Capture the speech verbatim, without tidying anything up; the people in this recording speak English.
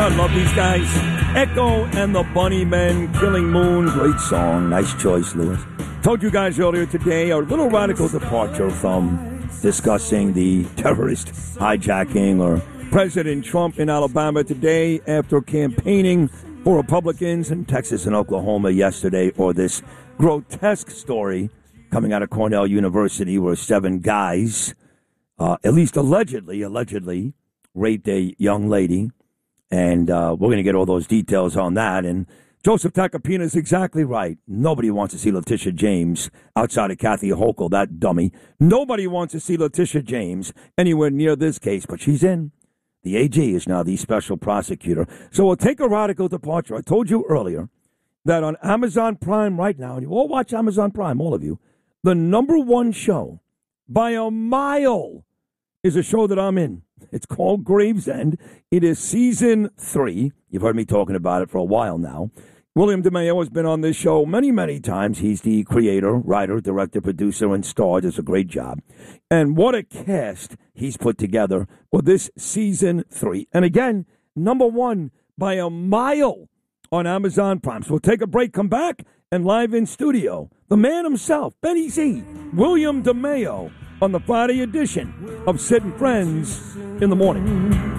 I love these guys. Echo and the Bunnymen, Killing Moon. Great song. Nice choice, Lewis. Told you guys earlier today, a little radical departure from discussing the terrorist hijacking or President Trump in Alabama today after campaigning for Republicans in Texas and Oklahoma yesterday, or this grotesque story coming out of Cornell University where seven guys, uh, at least allegedly, allegedly, raped a young lady. And uh, we're going to get all those details on that. And Joseph Tacopina is exactly right. Nobody wants to see Letitia James outside of Kathy Hochul, that dummy. Nobody wants to see Letitia James anywhere near this case, but she's in. The A G is now the special prosecutor. So we'll take a radical departure. I told you earlier that on Amazon Prime right now, and you all watch Amazon Prime, all of you, the number one show by a mile is a show that I'm in. It's called Gravesend. It is season three. You've heard me talking about it for a while now. William DeMeo has been on this show many, many times. He's the creator, writer, director, producer, and star. Does a great job. And what a cast he's put together for this season three. And again, number one by a mile on Amazon Prime. So we'll take a break, come back, and live in studio, the man himself, Benny Z, William DeMeo, on the Friday edition of Sid and Friends in the Morning.